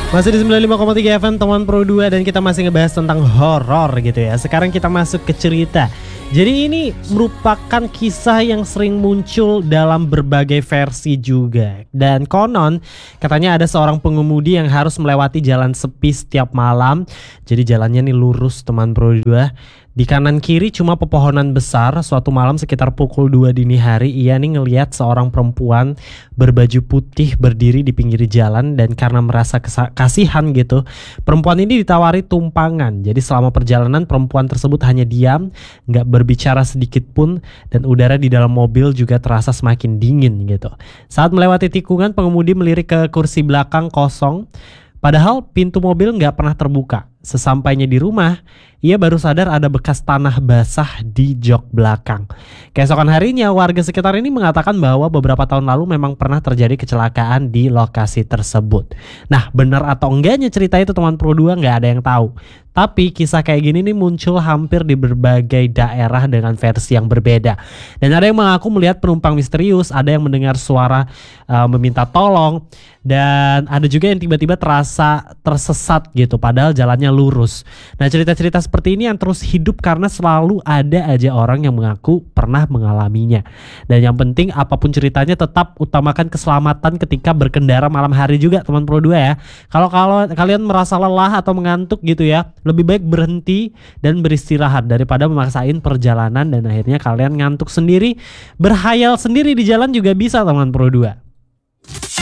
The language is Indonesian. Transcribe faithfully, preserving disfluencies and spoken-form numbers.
Masih di sembilan puluh lima koma tiga F M teman Pro dua dan kita masih ngebahas tentang horor gitu ya. Sekarang kita masuk ke cerita. Jadi ini merupakan kisah yang sering muncul dalam berbagai versi juga. Dan konon katanya ada seorang pengemudi yang harus melewati jalan sepi setiap malam. Jadi jalannya nih lurus teman Pro dua. Di kanan kiri cuma pepohonan besar. Suatu malam sekitar pukul dua dini hari, ia nih ngelihat seorang perempuan berbaju putih berdiri di pinggir jalan. Dan karena merasa kesa- kasihan gitu, perempuan ini ditawari tumpangan. Jadi selama perjalanan perempuan tersebut hanya diam, gak berbicara sedikit pun. Dan udara di dalam mobil juga terasa semakin dingin gitu. Saat melewati tikungan, pengemudi melirik ke kursi belakang kosong. Padahal pintu mobil gak pernah terbuka. Sesampainya di rumah, ia baru sadar ada bekas tanah basah di jok belakang. Keesokan harinya, warga sekitar ini mengatakan bahwa beberapa tahun lalu memang pernah terjadi kecelakaan di lokasi tersebut. Nah, benar atau enggaknya cerita itu teman Pro dua nggak ada yang tahu. Tapi kisah kayak gini nih muncul hampir di berbagai daerah dengan versi yang berbeda. Dan ada yang mengaku melihat penumpang misterius, ada yang mendengar suara uh, meminta tolong, dan ada juga yang tiba-tiba terasa tersesat gitu padahal jalannya lurus. Nah, cerita-cerita seperti ini yang terus hidup karena selalu ada aja orang yang mengaku pernah mengalaminya. Dan yang penting apapun ceritanya tetap utamakan keselamatan ketika berkendara malam hari juga teman Pro dua ya. Kalau kalau kalian merasa lelah atau mengantuk gitu ya, lebih baik berhenti dan beristirahat daripada memaksain perjalanan dan akhirnya kalian ngantuk sendiri, berhayal sendiri di jalan juga bisa teman Pro dua.